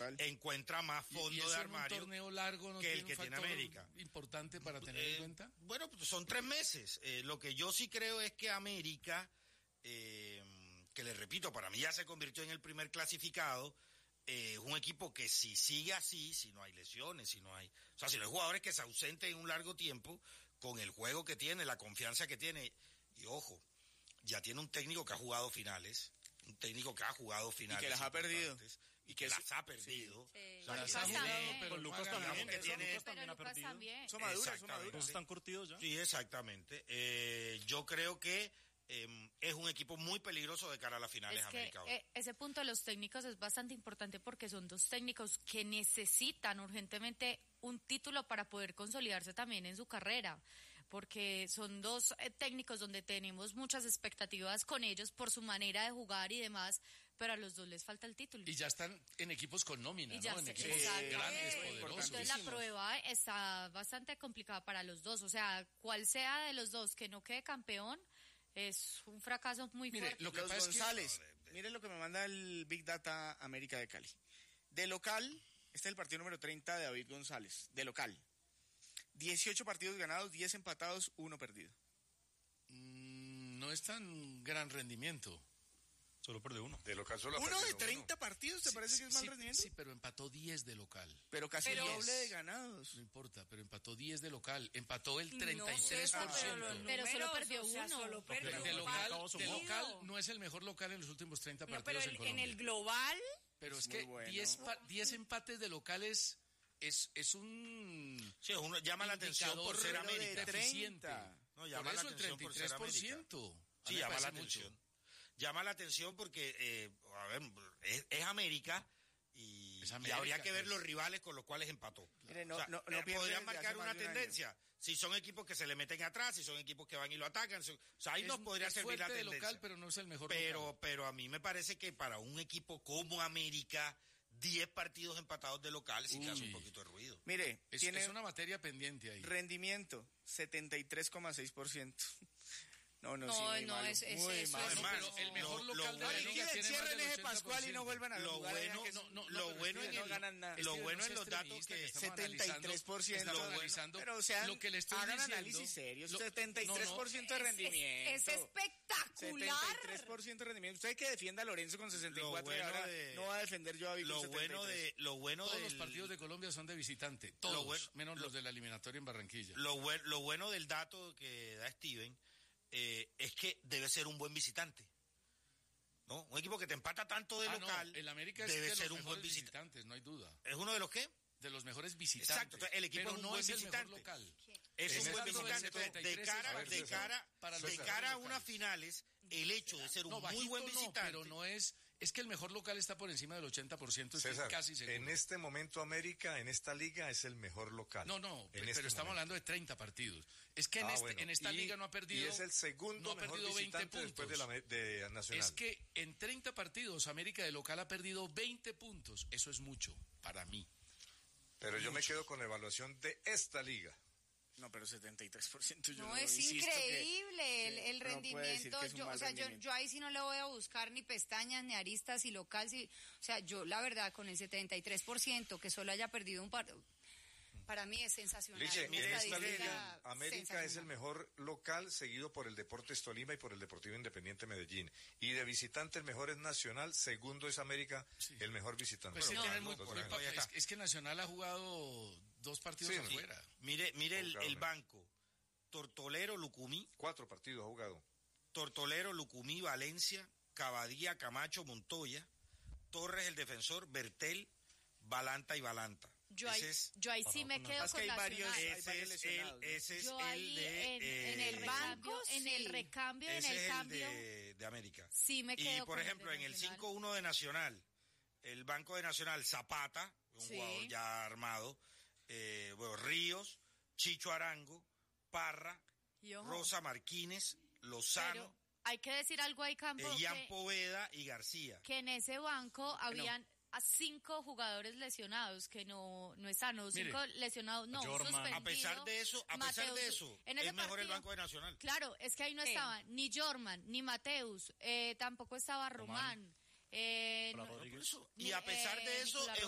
encuentra más fondo de armario un torneo largo no que el tiene que un tiene América. Importante para tener en cuenta. Bueno, pues son 3 meses. Lo que yo sí creo es que América, que les repito, para mí ya se convirtió en el primer clasificado. Es un equipo que si sigue así, si no hay lesiones, si no hay jugadores que se ausenten en un largo tiempo, con el juego que tiene, la confianza que tiene, y ojo, ya tiene un técnico que ha jugado finales, y que las ha perdido. Y que las ha perdido. Sí. O sea, Pero Lucas también. que tiene... Lucas ha perdido. También. Son maduros. Están curtidos ya. Sí, exactamente. Yo creo que es un equipo muy peligroso de cara a las finales América. Ese punto de los técnicos es bastante importante porque son 2 técnicos que necesitan urgentemente un título para poder consolidarse también en su carrera, porque son 2 técnicos donde tenemos muchas expectativas con ellos por su manera de jugar y demás, pero a los 2 les falta el título. Y ya están en equipos con nómina, y ya ¿no? En equipos exacto. grandes, poderosos. Entonces la prueba está bastante complicada para los 2, o sea, cual sea de los 2 que no quede campeón, es un fracaso muy fuerte. Lo que pasa González, mire lo que me manda el Big Data América de Cali. De local, este es el partido número 30 de David González, de local. 18 partidos ganados, 10 empatados, 1 perdido. No es tan gran rendimiento. Solo perdió 1. De local solo ¿Uno de 30 partidos te parece que es mal sí, rendimiento? Sí, pero empató 10 de local. Pero casi el doble de ganados. No importa, pero empató 10 de local. Empató el 33%. Pero solo perdió 1. De local no es el mejor local en los últimos 30 partidos en Colombia. En el global... Pero es que 10 empates de locales es un... Sí, uno llama la atención por ser América. Deficiente. No, llama la atención por ser América. Sí, llama la atención. Llama la atención porque, es América y habría que ver los rivales con los cuales empató. Mire, podrían marcar una tendencia. Si son equipos que se le meten atrás, si son equipos que van y lo atacan. O sea, ahí nos podría servir la tendencia. Local, pero no es el mejor local. Pero a mí me parece que para un equipo como América, 10 partidos empatados de local sí que hace un poquito de ruido. Mire, es una materia pendiente ahí. Rendimiento, 73,6%. No, es muy eso. malo. Además, el mejor local de la liga tiene cierren más ese del Pascual y no vuelvan a lo bueno en los datos que 73%. Pero lo que le estoy hagan diciendo, análisis serios. 73% de rendimiento. Es espectacular. 73% de rendimiento. Usted que defienda a Lorenzo con 64 y ahora no va a defender yo a Vic con 73. Todos los partidos de Colombia son de visitante. Todos, menos los de la eliminatoria en Barranquilla. Lo bueno del dato que da Steven es que debe ser un buen visitante, ¿no? Un equipo que te empata tanto de local, el América debe es ser de los un buen visitantes, no hay duda. ¿Es uno de los qué? De los mejores visitantes. Exacto, entonces el equipo pero es un no buen es visitante. El mejor local. Es un buen visitante. De cara a unas finales, el hecho de ser un muy buen visitante. Pero no es que el mejor local está por encima del 80%, César, casi seguro. En este momento América, en esta liga, es el mejor local. Pero estamos hablando de 30 partidos. Es que en esta liga no ha perdido... Y es el segundo mejor visitante después de Nacional. Es que en 30 partidos América de local ha perdido 20 puntos. Eso es mucho para mí. Pero yo me quedo con la evaluación de esta liga. No, pero 73% yo no es increíble el rendimiento. Yo ahí sí no le voy a buscar ni pestañas ni aristas y local. O sea, yo la verdad con el 73% que solo haya perdido un partido, para mí es sensacional. Liche, en esta liga, América es el mejor local, seguido por el Deportes Tolima y por el Deportivo Independiente Medellín. Y de visitante el mejor es Nacional, segundo es América, el mejor visitante. Pues es que Nacional ha jugado 2 partidos afuera. Mire el banco. Tortolero, Lucumí. 4 partidos ha jugado. Tortolero, Lucumí, Valencia, Cavadía, Camacho, Montoya, Torres, el defensor, Bertel, Balanta y Balanta. Yo ahí sí me quedo con Nacional. Ese es el de... en el banco, en el recambio, en el cambio... de América. Sí me quedo. Y por ejemplo, en el 5-1 de Nacional, el banco de Nacional, Zapata, un jugador ya armado, Ríos, Chicho Arango, Parra, Rosa Martínez, Lozano... Pero hay que decir algo ahí, Campo. Ian Poveda y García. Que en ese banco habían... a 5 jugadores lesionados que no están, o 5 lesionados, no, suspendido. A pesar de eso, es mejor el banco de Nacional. Claro, es que ahí no estaban ni Jorman, ni Mateus, tampoco estaba Román. Y a pesar de eso,